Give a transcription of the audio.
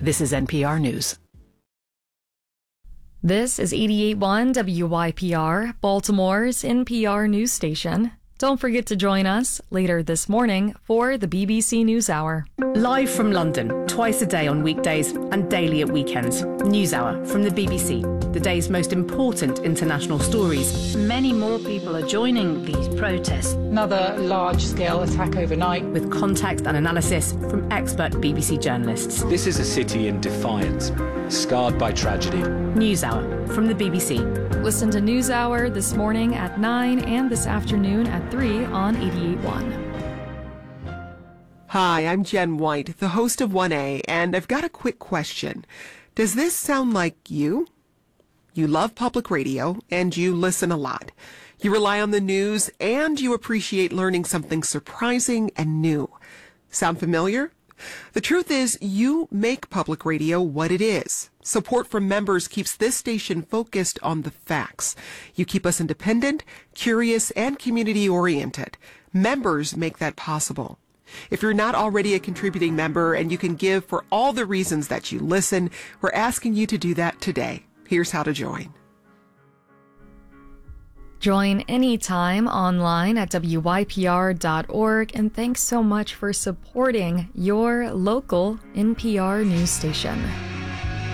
This is NPR News. This is 88.1 WYPR, Baltimore's NPR news station. Don't forget to join us later this morning for the BBC NewsHour. Live from London, twice a day on weekdays and daily at weekends. NewsHour from the BBC, the day's most important international stories. Many more people are joining these protests. Another large-scale attack overnight. With context and analysis from expert BBC journalists. This is a city in defiance, scarred by tragedy. NewsHour from the BBC. Listen to NewsHour this morning at 9 and this afternoon at 3 on 88.1. Hi, I'm Jen White, the host of 1A, and I've got a quick question. Does this sound like you? You love public radio, and you listen a lot. You rely on the news, and you appreciate learning something surprising and new. Sound familiar? The truth is, you make public radio what it is. Support from members keeps this station focused on the facts. You keep us independent, curious, and community-oriented. Members make that possible. If you're not already a contributing member and you can give for all the reasons that you listen, we're asking you to do that today. Here's how to join. Join anytime online at WYPR.org, and thanks so much for supporting your local NPR news station.